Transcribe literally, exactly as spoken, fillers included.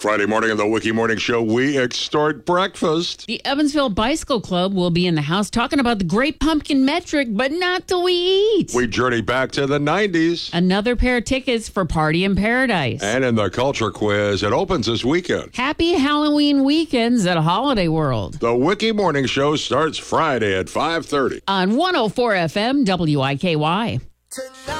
Friday morning on the Wiki Morning Show, we extort breakfast. The Evansville Bicycle Club will be in the house talking about the Great Pumpkin Metric, but not till we eat. We journey back to the nineties. Another pair of tickets for Party in Paradise. And in the culture quiz, it opens this weekend. Happy Halloween weekends at Holiday World. The Wiki Morning Show starts Friday at five thirty. On one oh four F M W I K Y.